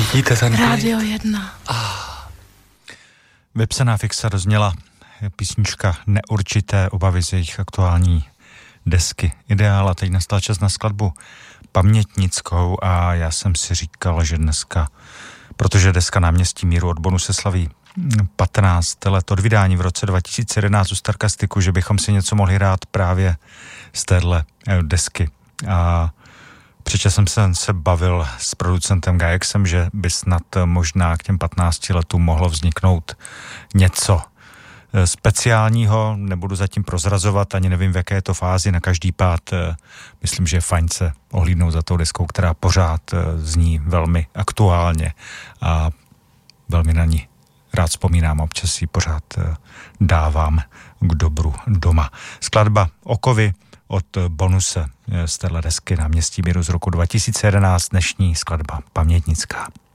Vidíte ten Rádio 1. Vypsaná fixa rozněla písnička Neurčité obavy z jejich aktuální desky Ideál a teď nastal čas na skladbu pamětnickou a já jsem si říkal, že dneska, protože deska Náměstí míru od Bonuse slaví 15 let od vydání v roce 2011 u Starkastiku, že bychom si něco mohli hrát právě z téhle desky. A předčasem jsem se bavil s producentem Gajexem, že by snad možná k těm 15 letům mohlo vzniknout něco speciálního, nebudu zatím prozrazovat, ani nevím, v jaké je to fázi, na každý pád myslím, že je fajn se ohlídnout za tou deskou, která pořád zní velmi aktuálně a velmi na ní rád vzpomínám, občas ji pořád dávám k dobru doma. Skladba Okovy od Bonuse z téhle desky Náměstí míru z roku 2011, dnešní skladba pamětnická.